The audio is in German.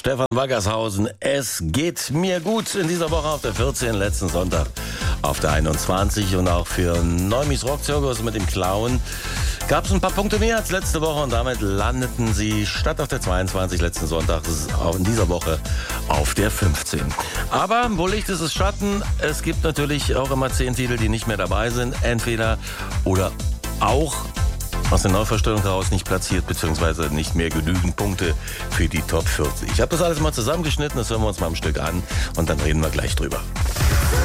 Stefan Waggershausen. Es geht mir gut in dieser Woche auf der 14, letzten Sonntag auf der 21 und auch für Neumis Rockzirkus mit dem Clown gab es ein paar Punkte mehr als letzte Woche und damit landeten sie statt auf der 22 letzten Sonntag auch in dieser Woche auf der 15. Aber wo Licht ist, ist Schatten. Es gibt natürlich auch immer 10 Titel, die nicht mehr dabei sind. Entweder oder auch aus der Neuvorstellung heraus nicht platziert, beziehungsweise nicht mehr genügend Punkte für die Top 40. Ich habe das alles mal zusammengeschnitten, das hören wir uns mal im Stück an und dann reden wir gleich drüber.